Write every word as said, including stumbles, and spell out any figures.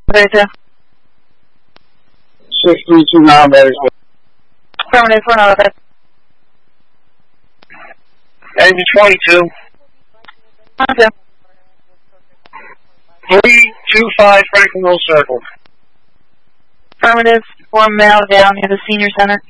Right there. six three two nine, Medic. Affirmative, for another bed. Engine twenty-two. Okay. three two five Franklin Mill Circle. Affirmative, for male down near the senior center.